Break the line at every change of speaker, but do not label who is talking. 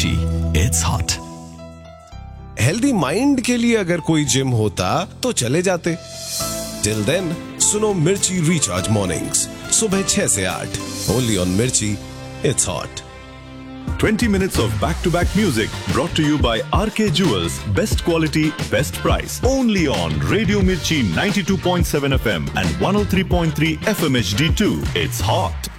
Mirchi, it's hot.
Healthy mind के लिए अगर कोई जिम होता तो चले जाते. टिल देन सुनो मिर्ची रिचार्ज मॉर्निंग्स सुबह 6 से 8 ओनली ऑन मिर्ची. It's hot.
20 minutes of back-to-back music brought to you by RK Jewels. Best quality, best price. Only on Radio Mirchi 92.7 FM and 103.3 FM HD2. It's hot.